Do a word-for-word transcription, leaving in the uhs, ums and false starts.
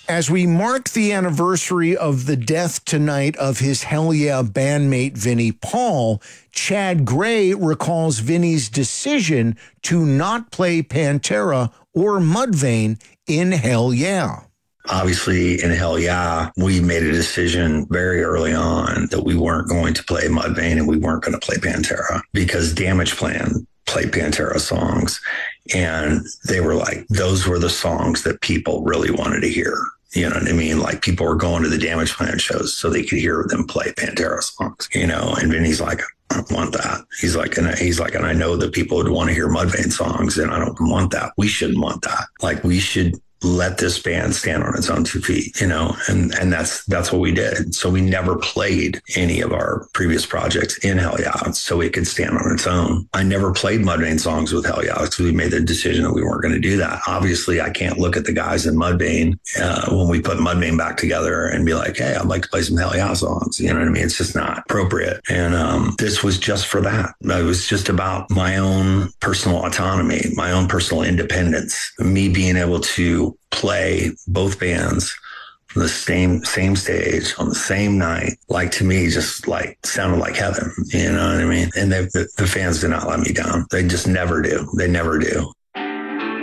As we mark the anniversary of the death tonight of his Hell Yeah bandmate Vinnie Paul, Chad Gray recalls Vinnie's decision to not play Pantera or Mudvayne in Hell Yeah. Obviously, in Hell Yeah, we made a decision very early on that we weren't going to play Mudvayne and we weren't going to play Pantera because Damage Plan played Pantera songs. And they were like, those were the songs that people really wanted to hear. You know what I mean? Like people were going to the Damage Plan shows so they could hear them play Pantera songs, you know, and Vinny's like, I don't want that. He's like, and he's like, and I know that people would want to hear Mudvayne songs and I don't want that. We shouldn't want that. Like we should let this band stand on its own two feet, you know, and, and that's, that's what we did. So we never played any of our previous projects in Hell Yeah, so it could stand on its own. I never played Mudvayne songs with Hell Yeah, so we made the decision that we weren't going to do that. Obviously, I can't look at the guys in Mudvayne uh, when we put Mudvayne back together and be like, hey, I'd like to play some Hell Yeah songs. You know what I mean? It's just not appropriate. And um, this was just for that. It was just about my own personal autonomy, my own personal independence, me being able to play both bands from the same same stage on the same night, like to me, just like sounded like heaven. You know what I mean? And they, the, the fans did not let me down. They just never do. They never do.